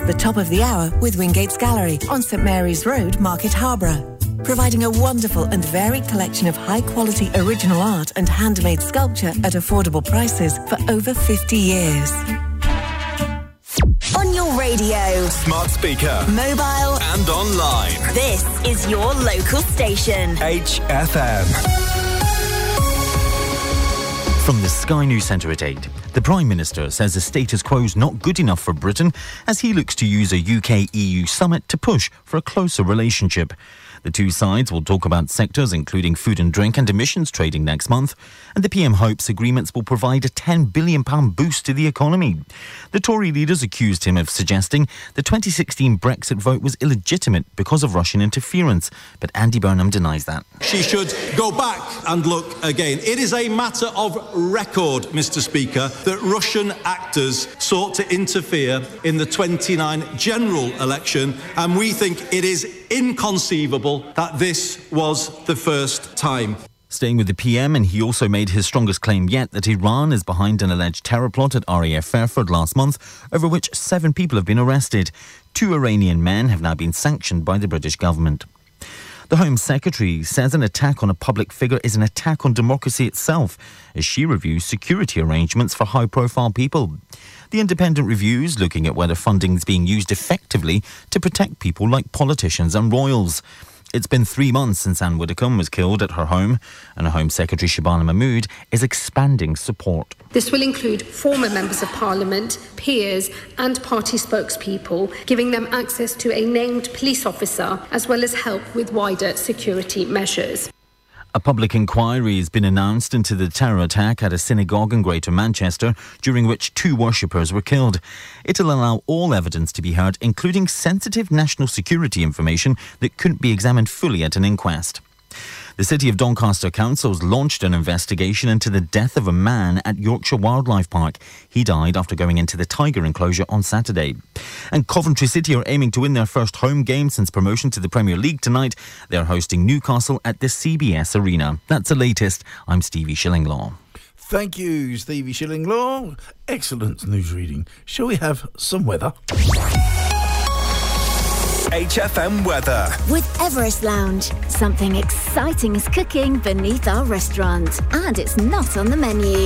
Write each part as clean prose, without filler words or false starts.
the top of the hour with Wingates Gallery on St Mary's Road, Market Harborough. Providing a wonderful and varied collection of high-quality original art and handmade sculpture at affordable prices for over 50 years. On your radio, smart speaker, mobile and online. This is your local station. HFM. From the Sky News Centre at 8, the Prime Minister says the status quo is not good enough for Britain as he looks to use a UK-EU summit to push for a closer relationship. The two sides will talk about sectors including food and drink and emissions trading next month, and the PM hopes agreements will provide a £10 billion boost to the economy. The Tory leaders accused him of suggesting the 2016 Brexit vote was illegitimate because of Russian interference, but Andy Burnham denies that. She should go back and look again. It is a matter of record, Mr. Speaker, that Russian actors sought to interfere in the 29 general election, and we think it is inconceivable that this was the first time. Staying with the PM, and he also made his strongest claim yet that Iran is behind an alleged terror plot at RAF Fairford last month, over which 7 people have been arrested. 2 Iranian men have now been sanctioned by the British government. The Home Secretary says an attack on a public figure is an attack on democracy itself, as she reviews security arrangements for high-profile people. The Independent reviews looking at whether funding is being used effectively to protect people like politicians and royals. It's been 3 months since Anne Widdecombe was killed at her home, and Home Secretary Shabana Mahmood is expanding support. This will include former members of Parliament, peers and party spokespeople, giving them access to a named police officer, as well as help with wider security measures. A public inquiry has been announced into the terror attack at a synagogue in Greater Manchester, during which 2 worshippers were killed. It'll allow all evidence to be heard, including sensitive national security information that couldn't be examined fully at an inquest. The City of Doncaster Council has launched an investigation into the death of a man at Yorkshire Wildlife Park. He died after going into the tiger enclosure on Saturday. And Coventry City are aiming to win their first home game since promotion to the Premier League tonight. They're hosting Newcastle at the CBS Arena. That's the latest. I'm Stevie Shillinglaw. Thank you, Stevie Shillinglaw. Excellent news reading. Shall we have some weather? HFM weather. With Everest Lounge, something exciting is cooking beneath our restaurant, and it's not on the menu.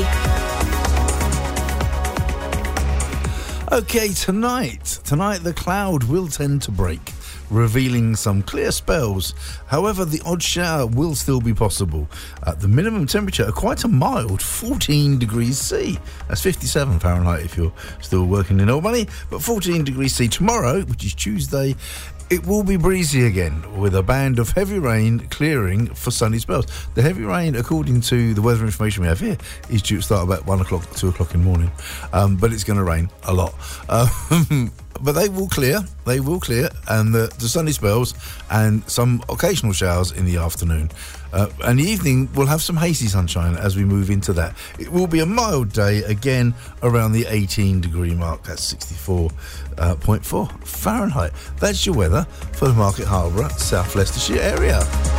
OK, tonight the cloud will tend to break, revealing some clear spells. However, the odd shower will still be possible. The minimum temperature, quite a mild 14 degrees C. That's 57 Fahrenheit if you're still working in Albany. But 14 degrees C tomorrow, which is Tuesday, it will be breezy again, with a band of heavy rain clearing for sunny spells. The heavy rain, according to the weather information we have here, is due to start about 1 o'clock, 2 o'clock in the morning. But it's going to rain a lot. But they will clear, and the sunny spells and some occasional showers in the afternoon. And the evening will have some hazy sunshine as we move into that. It will be a mild day, again, around the 18 degree mark. That's 64.4 Fahrenheit. That's your weather for the Market Harborough, South Leicestershire area.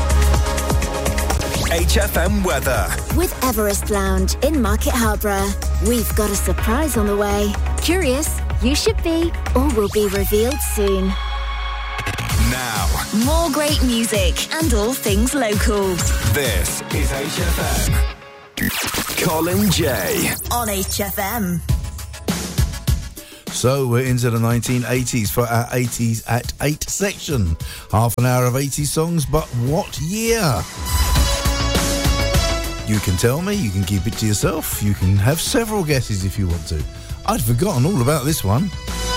HFM weather. With Everest Lounge in Market Harborough, we've got a surprise on the way. Curious? You should be, or will be revealed soon. Now, more great music and all things local. This is HFM. Colin J. On HFM. So we're into the 1980s for our 80s at 8 section. Half an hour of 80s songs, but what year? You can tell me, you can keep it to yourself, you can have several guesses if you want to. I'd forgotten all about this one.